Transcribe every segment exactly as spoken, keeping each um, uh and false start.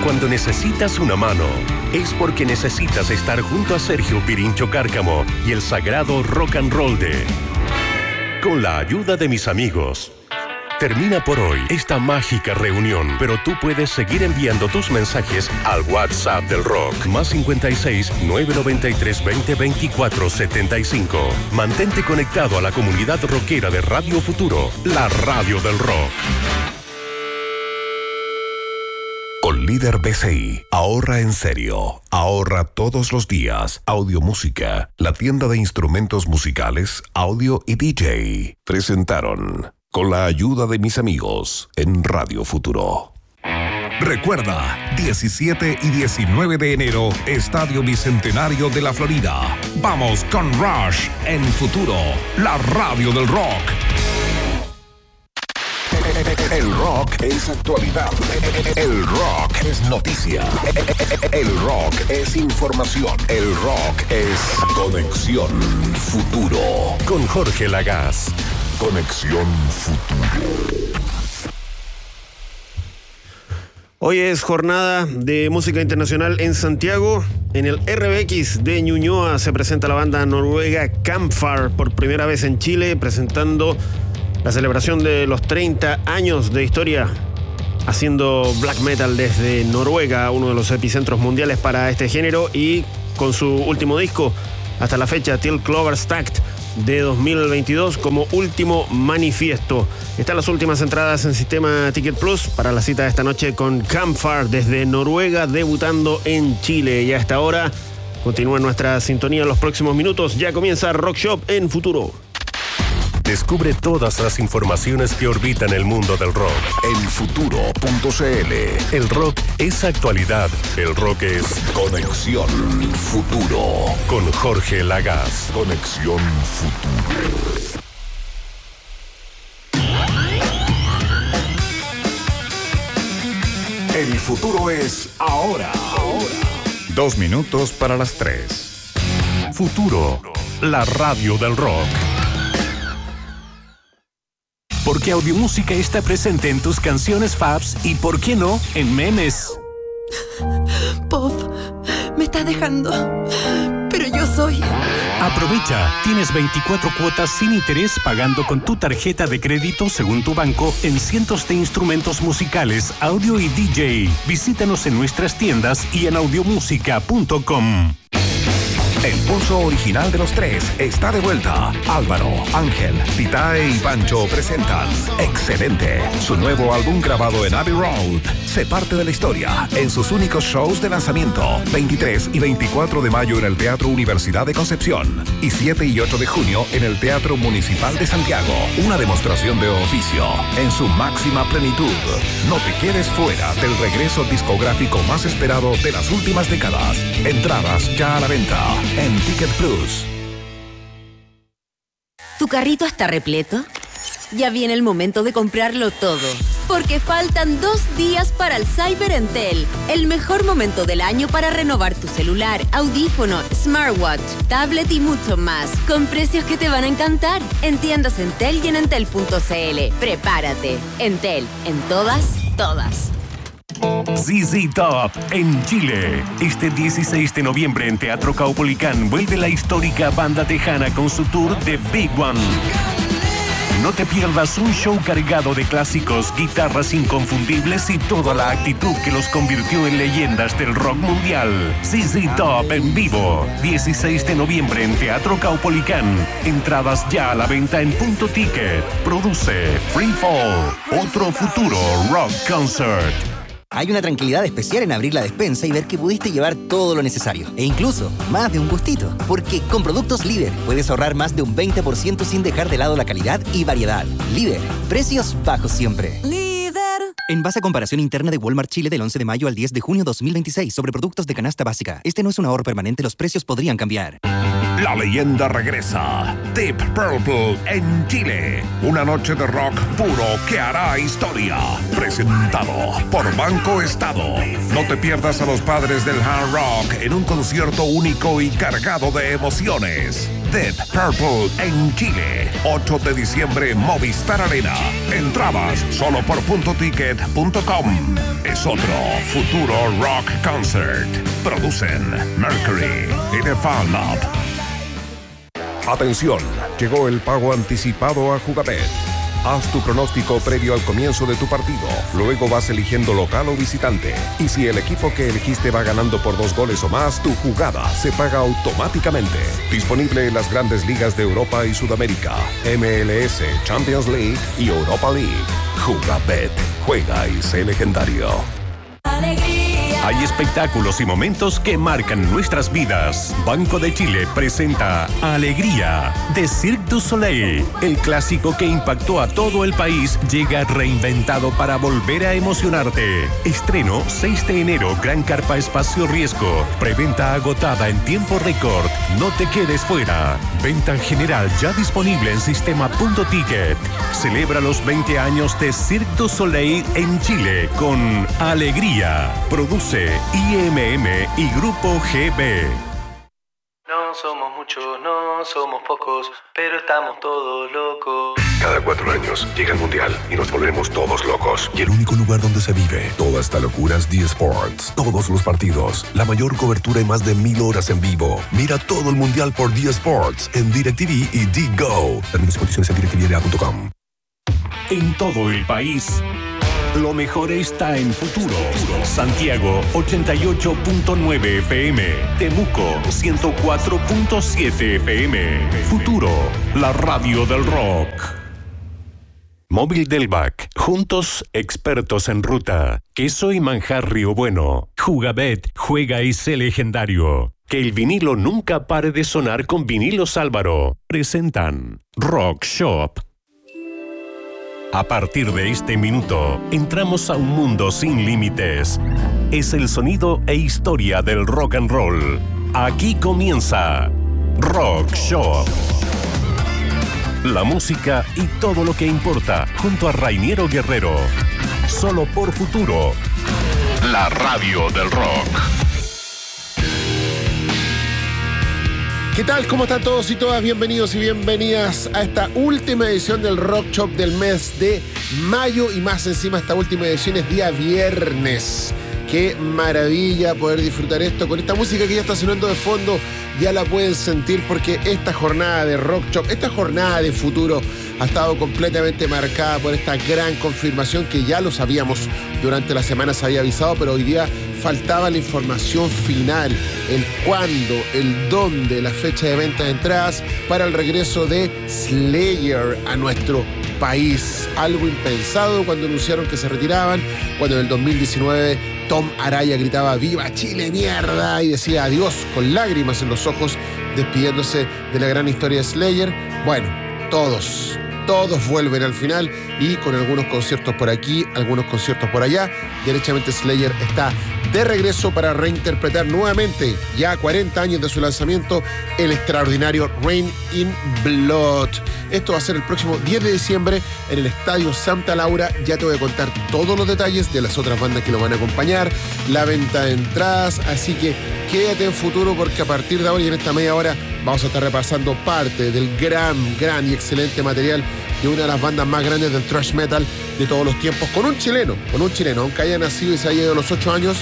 Cuando necesitas una mano, es porque necesitas estar junto a Sergio Pirincho Cárcamo y el sagrado rock and roll de Con la ayuda de mis amigos. Termina por hoy esta mágica reunión, pero tú puedes seguir enviando tus mensajes al WhatsApp del rock, más cincuenta y seis, nueve noventa y tres, veinte, veinticuatro, setenta y cinco. Mantente conectado a la comunidad rockera de Radio Futuro, la radio del rock. Con Líder B C I, ahorra en serio, ahorra todos los días. Audio Música, la tienda de instrumentos musicales, audio y D J, presentaron Con la ayuda de mis amigos en Radio Futuro. Recuerda, diecisiete y diecinueve de enero, Estadio Bicentenario de la Florida. Vamos con Rush en Futuro, la radio del rock. El rock es actualidad. El rock es noticia. El rock es información. El rock es Conexión Futuro. Con Jorge Lagaz. Conexión Futuro. Hoy es jornada de música internacional en Santiago. En el R B X de Ñuñoa se presenta la banda noruega Campfire por primera vez en Chile, presentando la celebración de los treinta años de historia haciendo black metal desde Noruega, uno de los epicentros mundiales para este género, y con su último disco hasta la fecha, Till Clover Stacked, de dos mil veintidós, como último manifiesto. Están las últimas entradas en Sistema Ticket Plus para la cita de esta noche con Campfire desde Noruega, debutando en Chile. Y a esta hora continúa nuestra sintonía en los próximos minutos. Ya comienza Rock Shop en Futuro. Descubre todas las informaciones que orbitan el mundo del rock en futuro punto c l. El rock es actualidad. El rock es Conexión Futuro. Con Jorge Lagaz. Conexión Futuro. El futuro es ahora. Ahora. Dos minutos para las tres. Futuro, la radio del rock. Porque Audiomúsica está presente en tus canciones faves y, ¿por qué no?, en memes. Pop, me estás dejando, pero yo soy... Aprovecha, tienes veinticuatro cuotas sin interés pagando con tu tarjeta de crédito según tu banco en cientos de instrumentos musicales, audio y D J. Visítanos en nuestras tiendas y en audiomúsica punto com. El pulso original de los tres está de vuelta. Álvaro, Ángel, Titae y Pancho presentan Excelente, su nuevo álbum grabado en Abbey Road. Se parte de la historia en sus únicos shows de lanzamiento, veintitrés y veinticuatro de mayo en el Teatro Universidad de Concepción y siete y ocho de junio en el Teatro Municipal de Santiago. Una demostración de oficio en su máxima plenitud. No te quedes fuera del regreso discográfico más esperado de las últimas décadas. Entradas ya a la venta en Ticket Plus. ¿Tu carrito está repleto? Ya viene el momento de comprarlo todo, porque faltan dos días para el Cyber Entel, el mejor momento del año para renovar tu celular, audífono, smartwatch, tablet y mucho más, con precios que te van a encantar. En tiendas Entel y en entel punto c l. Prepárate. Entel, en todas, todas. Z Z Top en Chile. Este dieciséis de noviembre en Teatro Caupolicán vuelve la histórica banda tejana con su tour The Big One. No te pierdas un show cargado de clásicos, guitarras inconfundibles y toda la actitud que los convirtió en leyendas del rock mundial. Z Z Top en vivo, dieciséis de noviembre en Teatro Caupolicán. Entradas ya a la venta en Punto Ticket. Produce Free Fall, otro futuro rock concert. Hay una tranquilidad especial en abrir la despensa y ver que pudiste llevar todo lo necesario. E incluso, más de un gustito. Porque con productos Líder puedes ahorrar más de un veinte por ciento sin dejar de lado la calidad y variedad. Líder, precios bajos siempre. Líder. En base a comparación interna de Walmart Chile del once de mayo al diez de junio dos mil veintiséis sobre productos de canasta básica. Este no es un ahorro permanente, los precios podrían cambiar. La leyenda regresa. Deep Purple en Chile. Una noche de rock puro que hará historia. Presentado por Banco Estado. No te pierdas a los padres del hard rock en un concierto único y cargado de emociones. Deep Purple en Chile. ocho de diciembre, Movistar Arena. Entradas solo por punto ticket punto com. Es otro futuro rock concert. Producen Mercury y The Fan Lab. Atención, llegó el pago anticipado a Jugabet. Haz tu pronóstico previo al comienzo de tu partido. Luego vas eligiendo local o visitante. Y si el equipo que elegiste va ganando por dos goles o más, tu jugada se paga automáticamente. Disponible en las grandes ligas de Europa y Sudamérica, M L S, Champions League y Europa League. Jugabet. Juega y sé legendario. Hay espectáculos y momentos que marcan nuestras vidas. Banco de Chile presenta Alegría de Cirque du Soleil. El clásico que impactó a todo el país llega reinventado para volver a emocionarte. Estreno seis de enero, Gran Carpa Espacio Riesgo. Preventa agotada en tiempo récord. No te quedes fuera. Venta general ya disponible en sistema punto ticket. Celebra los veinte años de Cirque du Soleil en Chile con Alegría. Produce I M M y Grupo G B. No somos muchos, no somos pocos, pero estamos todos locos. Cada cuatro años llega el Mundial y nos volvemos todos locos. Y el único lugar donde se vive toda esta locura es D Sports. Todos los partidos, la mayor cobertura y más de mil horas en vivo. Mira todo el Mundial por D Sports en DirecTV y D-Go. Términos y condiciones en direct t v l a punto com. En todo el país, lo mejor está en Futuro. Santiago ochenta y ocho punto nueve F M. Temuco ciento cuatro punto siete F M. Futuro, la radio del rock. Móvil del B A C. Juntos, expertos en ruta. Queso y manjar Río Bueno. Jugabet, juega y sé legendario. Que el vinilo nunca pare de sonar con Vinilos Álvaro. Presentan Rock Shop. A partir de este minuto, entramos a un mundo sin límites. Es el sonido e historia del rock and roll. Aquí comienza Rock Shop. La música y todo lo que importa, junto a Rainiero Guerrero. Solo por Futuro, la radio del rock. ¿Qué tal? ¿Cómo están todos y todas? Bienvenidos y bienvenidas a esta última edición del Rock Shop del mes de mayo y más encima esta última edición es día viernes. Qué maravilla poder disfrutar esto con esta música que ya está sonando de fondo. Ya la pueden sentir porque esta jornada de Rock Shop, esta jornada de Futuro ha estado completamente marcada por esta gran confirmación que ya lo sabíamos durante la semana, se había avisado, pero hoy día faltaba la información final, el cuándo, el dónde, la fecha de venta de entradas para el regreso de Slayer a nuestro país. Algo impensado cuando anunciaron que se retiraban, cuando en el dos mil diecinueve Tom Araya gritaba ¡Viva Chile, mierda! Y decía adiós con lágrimas en los ojos, despidiéndose de la gran historia de Slayer. Bueno, todos, todos vuelven al final y con algunos conciertos por aquí, algunos conciertos por allá. Derechamente Slayer está de regreso para reinterpretar nuevamente, ya cuarenta años de su lanzamiento, el extraordinario Rain in Blood. Esto va a ser el próximo diez de diciembre en el Estadio Santa Laura. Ya te voy a contar todos los detalles de las otras bandas que lo van a acompañar, la venta de entradas, así que quédate en Futuro porque a partir de ahora y en esta media hora vamos a estar repasando parte del gran, gran y excelente material de una de las bandas más grandes del thrash metal de todos los tiempos, con un chileno, con un chileno, aunque haya nacido y se haya ido a los ocho años,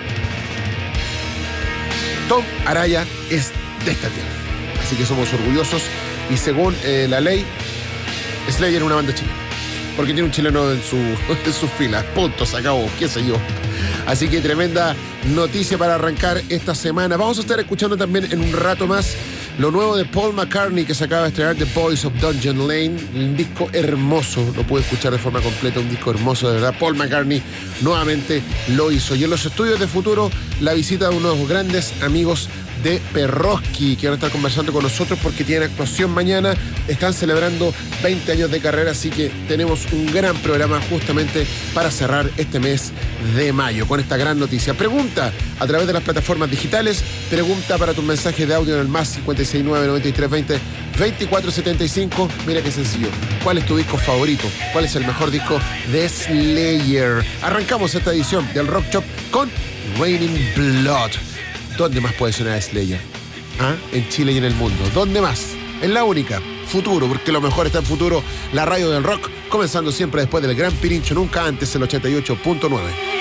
Tom Araya es de esta tierra. Así que somos orgullosos y según eh, la ley, Slayer es una banda chilena. Porque tiene un chileno en su, en sus filas. Punto, se acabó, qué sé yo. Así que tremenda noticia para arrancar esta semana. Vamos a estar escuchando también en un rato más lo nuevo de Paul McCartney que se acaba de estrenar, The Boys of Dungeon Lane. Un disco hermoso, lo pude escuchar de forma completa, un disco hermoso, de verdad. Paul McCartney nuevamente lo hizo. Y en los estudios de Futuro, la visita de unos grandes amigos de Perroski, que van a estar conversando con nosotros porque tienen actuación mañana. Están celebrando veinte años de carrera, así que tenemos un gran programa justamente para cerrar este mes de mayo con esta gran noticia. Pregunta a través de las plataformas digitales, pregunta para tu mensaje de audio en el más cinco seis nueve, nueve tres dos cero, veinticuatro setenta y cinco. Mira qué sencillo. ¿Cuál es tu disco favorito? ¿Cuál es el mejor disco de Slayer? Arrancamos esta edición del Rock Shop con Raining Blood. ¿Dónde más puede sonar Slayer? ¿Ah? En Chile y en el mundo. ¿Dónde más? En la única. Futuro, porque lo mejor está en Futuro, la radio del rock, comenzando siempre después del Gran Pirincho, nunca antes, el ochenta y ocho punto nueve.